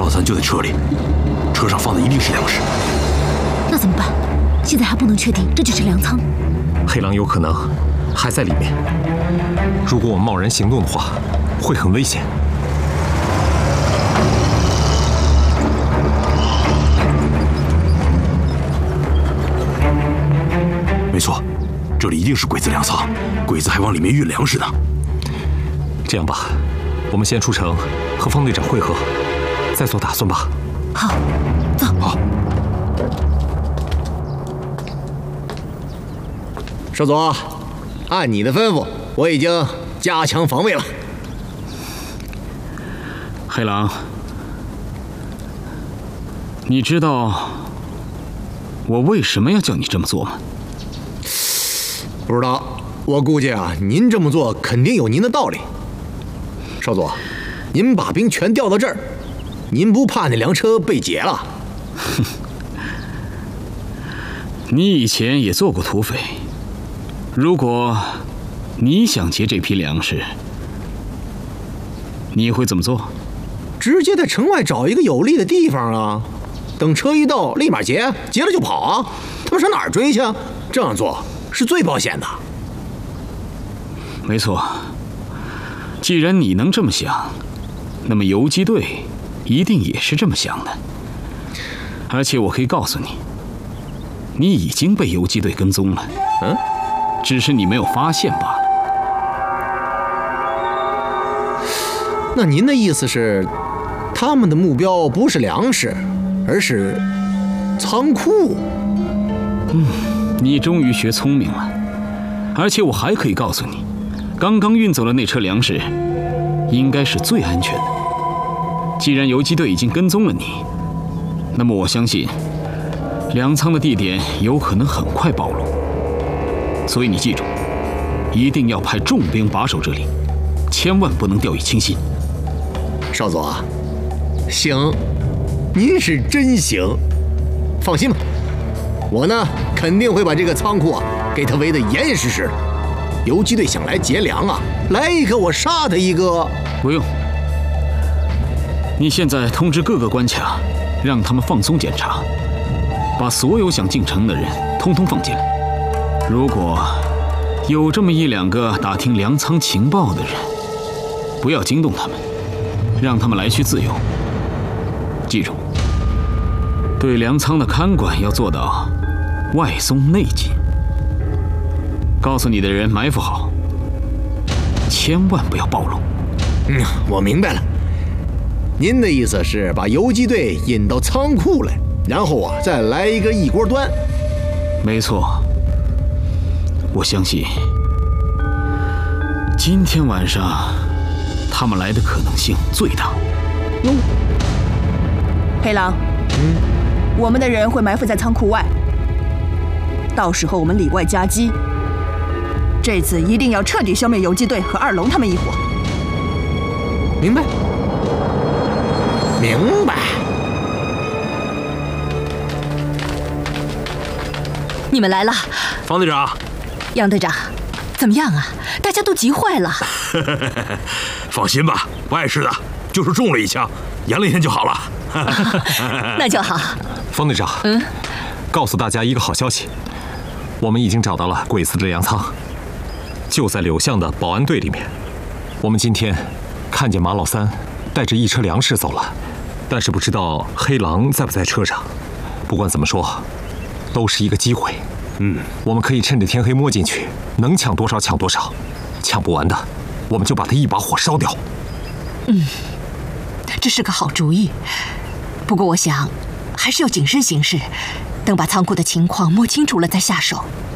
老三就在车里，车上放的一定是粮食。 那怎么办？现在还不能确定这就是粮仓。 黑狼有可能还在里面。如果我们贸然行动的话，会很危险。 没错，这里一定是鬼子粮仓，鬼子还往里面运粮食呢。 这样吧，我们先出城和方队长会合，再做打算吧。 好，走。 好。 少佐，按你的吩咐，我已经加强防卫了。 黑狼，你知道我为什么要叫你这么做吗？ 不知道，我估计啊，您这么做肯定有您的道理。少佐，您把兵全调到这儿，您不怕那粮车被劫了？ 你以前也做过土匪，如果你想劫这批粮食，你会怎么做？ 直接在城外找一个有利的地方啊，等车一到，立马劫，劫了就跑啊！他们上哪儿追去？这样做是最保险的。 没错，既然你能这么想，那么游击队一定也是这么想的。而且我可以告诉你，你已经被游击队跟踪了，只是你没有发现罢了。 那您的意思是，他们的目标不是粮食，而是仓库？ 你终于学聪明了。而且我还可以告诉你，刚刚运走的那车粮食应该是最安全的。既然游击队已经跟踪了你，那么我相信粮仓的地点有可能很快暴露。所以你记住，一定要派重兵把守这里，千万不能掉以轻心。 少佐，行，您是真行。放心吧，我呢肯定会把这个仓库给他围得严严实实的。游击队想来劫粮啊，来一个我杀他一个。 不用，你现在通知各个关卡，让他们放松检查，把所有想进城的人通通放进来。如果有这么一两个打听粮仓情报的人，不要惊动他们，让他们来去自由。记住，对粮仓的看管要做到外松内紧。告诉你的人埋伏好，千万不要暴露。 我明白了。您的意思是把游击队引到仓库来，然后再来一个一锅端。 没错，我相信今天晚上他们来的可能性最大。 黑狼，我们的人会埋伏在仓库外，到时候我们里外夹击。这次一定要彻底消灭游击队和二龙他们一伙。 明白。明白。 你们来了。 方队长， 杨队长，怎么样啊？大家都急坏了。 放心吧，不碍事的，就是中了一枪，延了一天就好了。 那就好。 方队长，告诉大家一个好消息，我们已经找到了鬼子的粮仓，就在柳巷的保安队里面。我们今天看见马老三带着一车粮食走了，但是不知道黑狼在不在车上。不管怎么说，都是一个机会。我们可以趁着天黑摸进去，能抢多少抢多少，抢不完的，我们就把它一把火烧掉。 这是个好主意。不过我想，还是要谨慎行事，等把仓库的情况摸清楚了再下手。